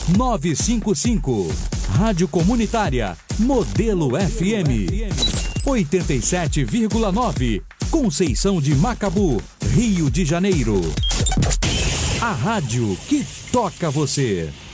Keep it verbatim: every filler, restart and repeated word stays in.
nove cinco cinco. Rádio Comunitária Modelo F M oitenta e sete vírgula nove, Conceição de Macabu, Rio de Janeiro. A rádio que toca você.